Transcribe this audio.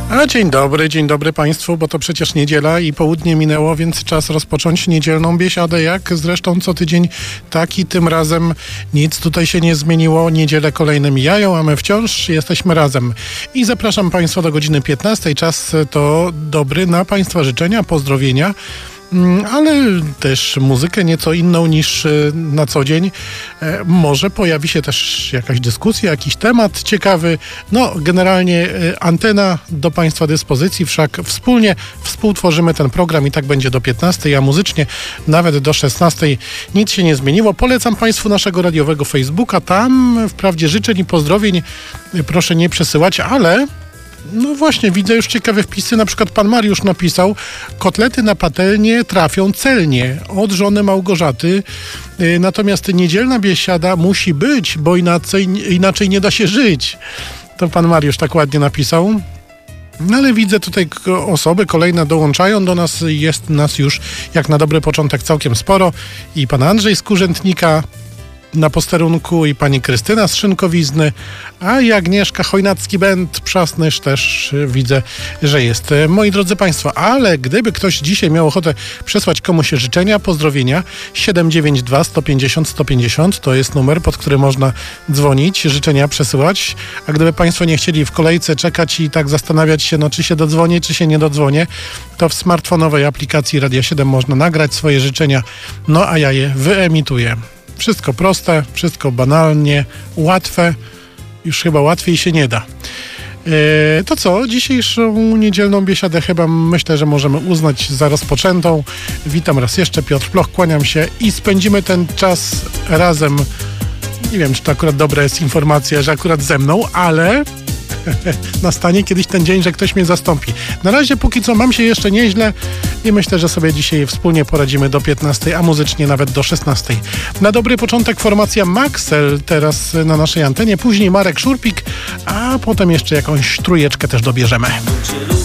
A dzień dobry Państwu, bo to przecież niedziela i południe minęło, więc czas rozpocząć niedzielną biesiadę, jak zresztą co tydzień, tak i tym razem nic tutaj się nie zmieniło. Niedzielę kolejne mijają, a my wciąż jesteśmy razem. I zapraszam Państwa do godziny 15. Czas to dobry na Państwa życzenia, pozdrowienia, ale też muzykę nieco inną niż na co dzień. Może pojawi się też jakaś dyskusja, jakiś temat ciekawy. No, generalnie antena do Państwa dyspozycji, wszak wspólnie współtworzymy ten program i tak będzie do 15, a muzycznie nawet do 16. Nic się nie zmieniło. Polecam Państwu naszego radiowego Facebooka. Tam wprawdzie życzeń i pozdrowień proszę nie przesyłać, ale... No właśnie, widzę już ciekawe wpisy. Na przykład pan Mariusz napisał: kotlety na patelnię trafią celnie od żony Małgorzaty. Natomiast niedzielna biesiada musi być, bo inaczej nie da się żyć. To pan Mariusz tak ładnie napisał. No ale widzę tutaj osoby kolejne dołączają do nas. Jest nas już jak na dobry początek całkiem sporo. I pan Andrzej z Kurzętnika na posterunku, i pani Krystyna z Szynkowizny, a i Agnieszka Chojnacki-Bent Przasnysz też widzę, że jest. Moi drodzy Państwo, ale gdyby ktoś dzisiaj miał ochotę przesłać komuś życzenia, pozdrowienia, 792 150 150 to jest numer, pod który można dzwonić, życzenia przesyłać, a gdyby Państwo nie chcieli w kolejce czekać i tak zastanawiać się, no czy się dodzwonię, czy się nie dodzwonię, to w smartfonowej aplikacji Radia 7 można nagrać swoje życzenia, no a ja je wyemituję. Wszystko proste, wszystko banalnie, łatwe. Już chyba łatwiej się nie da. To co? Dzisiejszą niedzielną biesiadę chyba myślę, że możemy uznać za rozpoczętą. Witam raz jeszcze, Piotr Ploch, kłaniam się i spędzimy ten czas razem. Nie wiem, czy to akurat dobra jest informacja, że akurat ze mną, ale... nastanie kiedyś ten dzień, że ktoś mnie zastąpi. Na razie póki co mam się jeszcze nieźle i myślę, że sobie dzisiaj wspólnie poradzimy do 15, a muzycznie nawet do 16. Na dobry początek formacja Maxel teraz na naszej antenie, później Marek Szurpik, a potem jeszcze jakąś trójeczkę też dobierzemy.